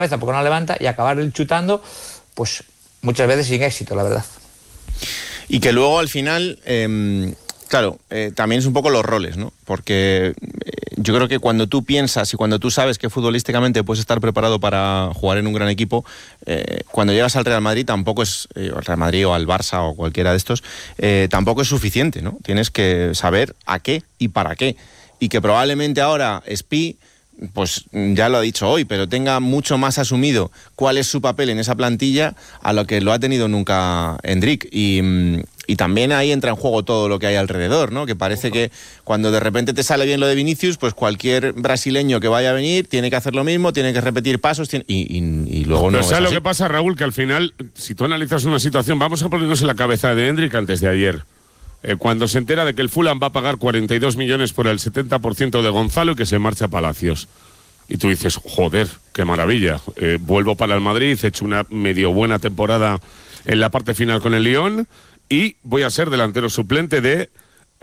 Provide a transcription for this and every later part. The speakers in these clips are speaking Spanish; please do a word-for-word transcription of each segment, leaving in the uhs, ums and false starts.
porque no la levanta, y acabar chutando, pues muchas veces sin éxito, la verdad. Y que luego al final, eh, claro, eh, también es un poco los roles, ¿no? Porque eh, yo creo que cuando tú piensas y cuando tú sabes que futbolísticamente puedes estar preparado para jugar en un gran equipo, eh, cuando llegas al Real Madrid tampoco es, eh, al Real Madrid o al Barça o cualquiera de estos, eh, tampoco es suficiente, ¿no? Tienes que saber a qué y para qué. Y que probablemente ahora Spi, pues ya lo ha dicho hoy, pero tenga mucho más asumido cuál es su papel en esa plantilla a lo que lo ha tenido nunca Endrick. Y, y también ahí entra en juego todo lo que hay alrededor, ¿no? Que parece que cuando de repente te sale bien lo de Vinicius, pues cualquier brasileño que vaya a venir tiene que hacer lo mismo, tiene que repetir pasos, tiene, y, y, y luego pero no. ¿sabes es así? lo que pasa, Raúl? Que al final, si tú analizas una situación, vamos a ponernos en la cabeza de Endrick antes de ayer. Eh, cuando se entera de que el Fulham va a pagar cuarenta y dos millones por el setenta por ciento de Gonzalo y que se marcha a Palacios. Y tú dices, joder, qué maravilla. Eh, vuelvo para el Madrid, he hecho una medio buena temporada en la parte final con el Lyon y voy a ser delantero suplente de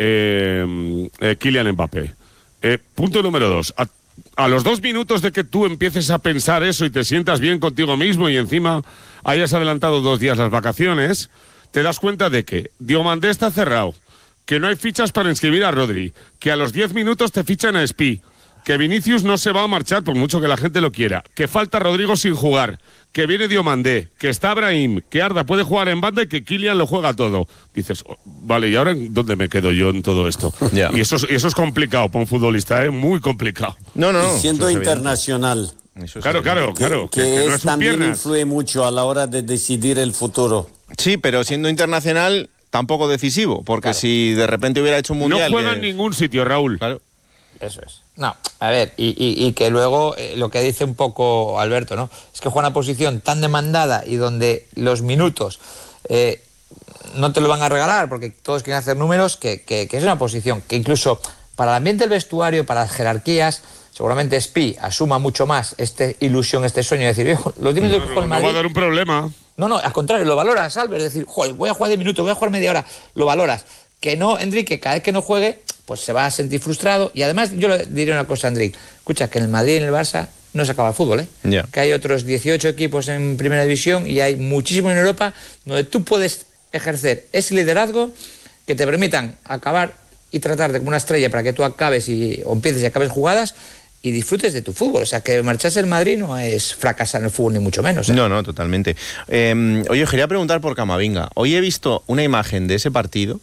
eh, eh, Kylian Mbappé. Eh, punto número dos. A, a los dos minutos de que tú empieces a pensar eso y te sientas bien contigo mismo y encima hayas adelantado dos días las vacaciones, te das cuenta de que Diomandé está cerrado, que no hay fichas para inscribir a Rodri, que a los diez minutos te fichan a Spi, que Vinicius no se va a marchar por mucho que la gente lo quiera, que falta Rodrigo sin jugar, que viene Diomandé, que está Brahim, que Arda puede jugar en banda y que Kylian lo juega todo. Dices, oh, vale, ¿y ahora en dónde me quedo yo en todo esto? Yeah. Y eso es, eso es complicado para un futbolista, ¿eh? Muy complicado. No, no, no. Y siendo internacional. Eso claro, claro, que, claro. Que, que, que es, no es también influye mucho a la hora de decidir el futuro. Sí, pero siendo internacional tampoco decisivo, porque claro, si de repente hubiera hecho un mundial... No juega que... en ningún sitio, Raúl. Claro. Eso es. No, a ver, y, y, y que luego eh, lo que dice un poco Alberto, ¿no? Es que juega una posición tan demandada y donde los minutos eh, no te lo van a regalar porque todos quieren hacer números, que, que, que es una posición que incluso para el ambiente del vestuario, para las jerarquías, seguramente Spi asuma mucho más esta ilusión, este sueño de decir, los diez minutos no, que juega el Madrid... No va a dar un problema. No, no, al contrario, lo valoras, Albert, es decir, joder, voy a jugar diez minutos, voy a jugar media hora, lo valoras. Que no, Enrique, cada vez que no juegue, pues se va a sentir frustrado. Y además, yo le diré una cosa a Enrique. Escucha, que en el Madrid y en el Barça no se acaba el fútbol, ¿eh? Yeah. Que hay otros dieciocho equipos en Primera División y hay muchísimos en Europa donde tú puedes ejercer ese liderazgo que te permitan acabar y tratar de como una estrella para que tú acabes y, o empieces y acabes jugadas y disfrutes de tu fútbol. O sea, que marcharse del Madrid no es fracasar en el fútbol, ni mucho menos, ¿eh? No, no, totalmente. Eh, oye, quería preguntar por Camavinga. Hoy he visto una imagen de ese partido...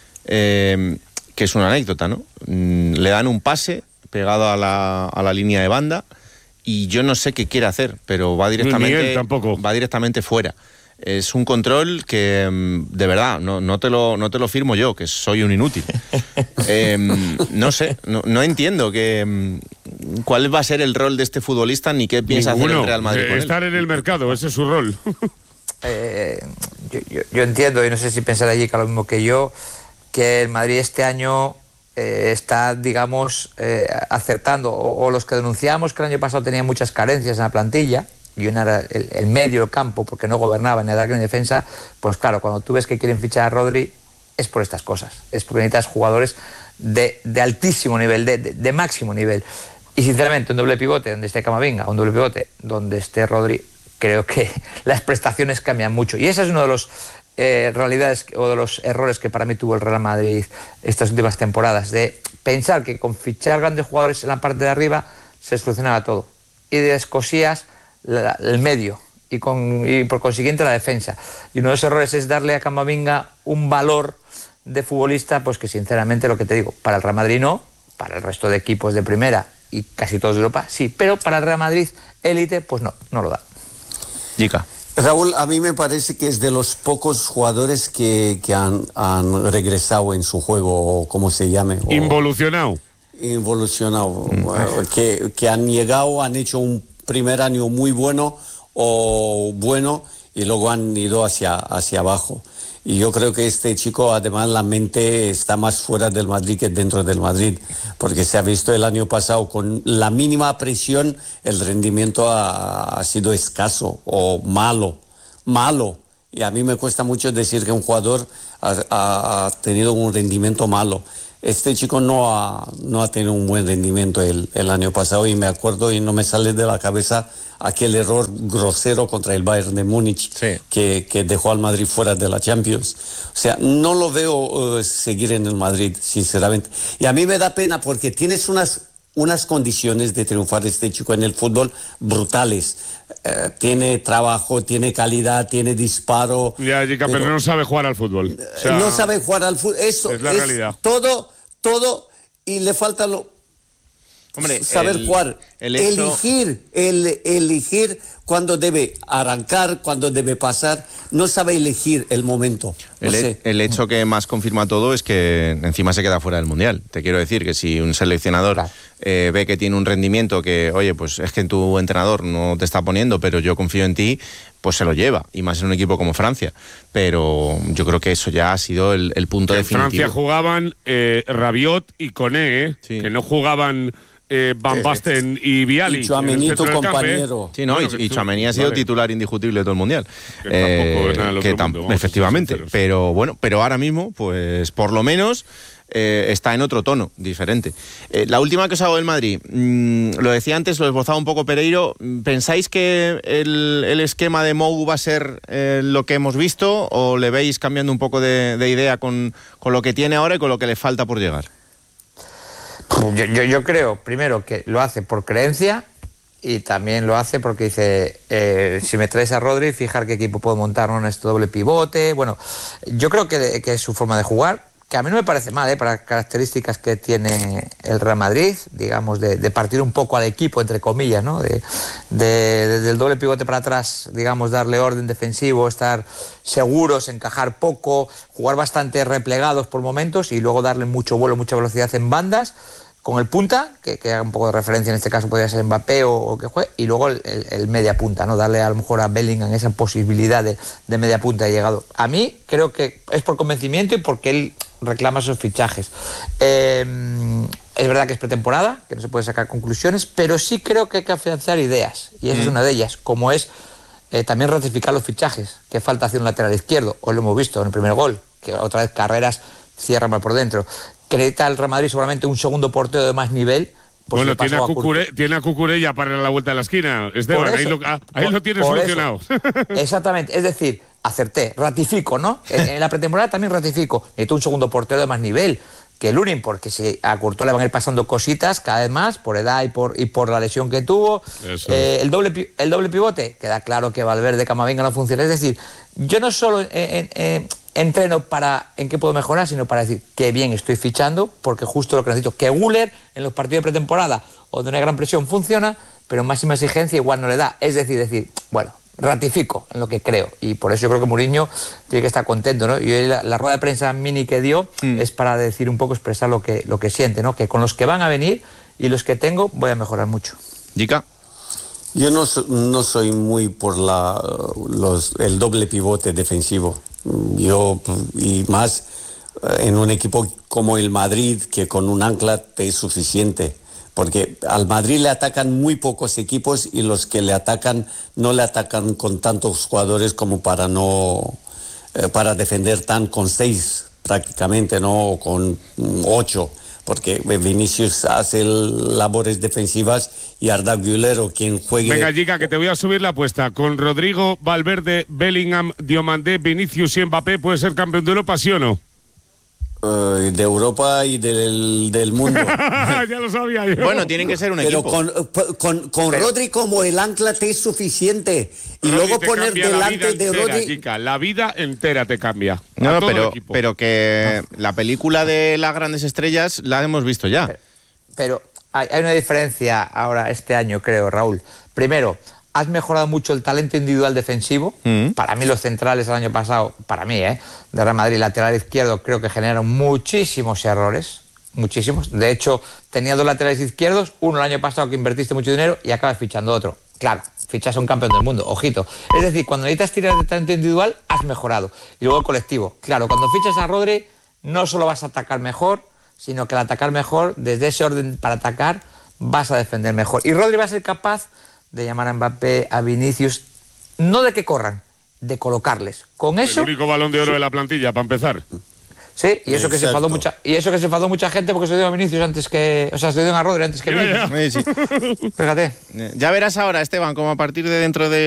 Eh, que es una anécdota, ¿no? Mm, le dan un pase pegado a la, a la línea de banda y yo no sé qué quiere hacer, pero va directamente, Miguel, tampoco. va directamente fuera. Es un control que, de verdad, no, no, te lo, no te lo firmo yo, que soy un inútil. eh, no sé, no, no entiendo que, cuál va a ser el rol de este futbolista ni qué piensa Ninguno. hacer el Real Madrid eh, con Estar él. en el mercado, ese es su rol. eh, yo, yo, yo entiendo, y no sé si pensar allí que lo mismo que yo, que el Madrid este año eh, está, digamos, eh, acertando, o, o los que denunciamos que el año pasado tenía muchas carencias en la plantilla, y una era el, el medio, el campo, porque no gobernaba ni ataque ni defensa, pues claro, cuando tú ves que quieren fichar a Rodri, es por estas cosas, es porque necesitas jugadores de, de altísimo nivel, de, de, de máximo nivel. Y sinceramente, un doble pivote donde esté Camavinga, un doble pivote donde esté Rodri, creo que las prestaciones cambian mucho. Y ese es uno de los Eh, realidades o de los errores que para mí tuvo el Real Madrid estas últimas temporadas, de pensar que con fichar grandes jugadores en la parte de arriba se solucionaba todo y descosías la, el medio y, con, y por consiguiente la defensa, y uno de los errores es darle a Camavinga un valor de futbolista pues que sinceramente, lo que te digo, para el Real Madrid no, para el resto de equipos de primera y casi todos de Europa sí, pero para el Real Madrid élite pues no, no lo da. Chica. Raúl, a mí me parece que es de los pocos jugadores que, que han, han regresado en su juego, o como se llame. O involucionado. Involucionado. Mm. Bueno, que, que han llegado, han hecho un primer año muy bueno o bueno y luego han ido hacia, hacia abajo. Y yo creo que este chico, además, la mente está más fuera del Madrid que dentro del Madrid, porque se ha visto el año pasado con la mínima presión, el rendimiento ha, ha sido escaso o malo, malo. Y a mí me cuesta mucho decir que un jugador ha, ha, ha tenido un rendimiento malo. este chico no ha, no ha tenido un buen rendimiento el, el año pasado, y me acuerdo y no me sale de la cabeza aquel error grosero contra el Bayern de Múnich, sí. que, que dejó al Madrid fuera de la Champions. O sea, no lo veo uh, seguir en el Madrid, sinceramente. Y a mí me da pena porque tienes unas, unas condiciones de triunfar este chico en el fútbol brutales. Uh, tiene trabajo, tiene calidad, tiene disparo. Ya, Jica, pero, pero no sabe jugar al fútbol. O sea, no sabe jugar al fútbol. Eso es la es realidad. Todo, todo, y le falta lo... Hombre, saber el, jugar, el hecho... elegir, el, elegir cuándo debe arrancar, cuándo debe pasar, no sabe elegir el momento. No el, sé. el hecho que más confirma todo es que encima se queda fuera del Mundial. Te quiero decir que si un seleccionador claro. eh, ve que tiene un rendimiento que, oye, pues es que tu entrenador no te está poniendo, pero yo confío en ti, pues se lo lleva, y más en un equipo como Francia. Pero yo creo que eso ya ha sido el, el punto que definitivo. En Francia jugaban eh, Rabiot y Koné, ¿eh? Sí. Que no jugaban... Eh, Van Basten y Viali. Y Tchouaméni, tu compañero. Sí, no, bueno, y, y Tchouaméni ha sido vale. titular indiscutible de todo el Mundial. Que eh, tampoco que tam mundo, efectivamente. Pero bueno, pero ahora mismo, pues por lo menos eh, está en otro tono, diferente. Eh, la última que os hago del Madrid, mmm, lo decía antes, lo esbozaba un poco Pereiro. ¿Pensáis que el, el esquema de Mou va a ser eh, lo que hemos visto, o le veis cambiando un poco de, de idea con, con lo que tiene ahora y con lo que le falta por llegar? Yo, yo, yo creo, primero, que lo hace por creencia, y también lo hace porque dice, eh, si me traes a Rodri, fijar qué equipo puedo montar, ¿no? En este doble pivote. Bueno, yo creo que, que es su forma de jugar, que a mí no me parece mal, ¿eh? Para las características que tiene el Real Madrid, digamos, de, de partir un poco al equipo, entre comillas, ¿no? De, de, desde el doble pivote para atrás, digamos, darle orden defensivo, estar seguros, encajar poco, jugar bastante replegados por momentos, y luego darle mucho vuelo, mucha velocidad en bandas, con el punta, que, que haga un poco de referencia, en este caso podría ser Mbappé o, o que juegue, y luego el, el, el media punta, ¿no? Darle a lo mejor a Bellingham esa posibilidad de, de media punta de llegado. A mí creo que es por convencimiento y porque él reclama esos fichajes. Eh, es verdad que es pretemporada, que no se puede sacar conclusiones, pero sí creo que hay que afianzar ideas, y esa mm. es una de ellas, como es eh, también ratificar los fichajes, que falta hacia un lateral izquierdo. Hoy lo hemos visto en el primer gol, que otra vez Carreras cierra mal por dentro. Creta el Real Madrid seguramente un segundo portero de más nivel. Pues bueno, tiene a, Cucure, tiene a Cucurella para la vuelta de la esquina, Esteban, ahí lo, ahí por, lo tienes solucionado. Exactamente, es decir, acerté, ratifico, ¿no? En, en la pretemporada también ratifico. Necesito un segundo portero de más nivel que Lunin, porque si a Courtois le van a ir pasando cositas cada vez más, por edad y por, y por la lesión que tuvo. Eh, el, doble, el doble pivote, queda claro que Valverde, Camavinga no funciona. Es decir, yo no solo en, en, en, entreno para en qué puedo mejorar, sino para decir qué bien estoy fichando, porque justo lo que necesito, que Güler en los partidos de pretemporada o de una gran presión funciona, pero en máxima exigencia igual no le da. Es decir, decir, bueno, ratifico en lo que creo, y por eso yo creo que Mourinho tiene que estar contento, ¿no? Y hoy la, la rueda de prensa mini que dio mm. es para decir un poco, expresar lo que, lo que siente, ¿no? Que con los que van a venir y los que tengo voy a mejorar mucho. Jica. Yo no, no soy muy por la, los, el doble pivote defensivo. Yo, y más en un equipo como el Madrid, que con un ancla te es suficiente, porque al Madrid le atacan muy pocos equipos, y los que le atacan no le atacan con tantos jugadores como para no eh, para defender tan con seis prácticamente, no, o con ocho, porque Vinicius hace labores defensivas y Arda Güler o quien juegue. Venga, Jica, que te voy a subir la apuesta. Con Rodrigo, Valverde, Bellingham, Diomandé, Vinicius y Mbappé, ¿puede ser campeón de Europa, sí o no? Uh, de Europa y del, del mundo. Ya lo sabía yo. Bueno, tienen que ser un Pero equipo. con, con, con Pero, Rodri como el ancla te es suficiente. Y Rodri luego poner delante de entera, Rodri. Chica, la vida entera te cambia. No, pero, pero que no. La película de las grandes estrellas la hemos visto ya. Pero, pero hay, hay una diferencia ahora este año, creo, Raúl. Primero, has mejorado mucho el talento individual defensivo. Mm. Para mí los centrales el año pasado, para mí, ¿eh? de Real Madrid, lateral izquierdo, creo que generaron muchísimos errores, muchísimos. De hecho, tenía dos laterales izquierdos, uno el año pasado que invertiste mucho dinero y acabas fichando otro. Claro, fichas a un campeón del mundo, ojito. Es decir, cuando necesitas tirar de talento individual, has mejorado. Y luego el colectivo. Claro, cuando fichas a Rodri, no solo vas a atacar mejor, sino que al atacar mejor, desde ese orden para atacar, vas a defender mejor. Y Rodri va a ser capaz de llamar a Mbappé, a Vinicius, no de que corran, de colocarles. Con eso... El único balón de oro sí. de la plantilla, para empezar. Sí, y eso que se enfadó mucha, y eso que se enfadó mucha gente porque se dio a Vinicius antes que, o sea, se dio a Rodri antes que Vinicius. Sí, sí. Fíjate. Ya verás ahora, Esteban, como a partir de dentro de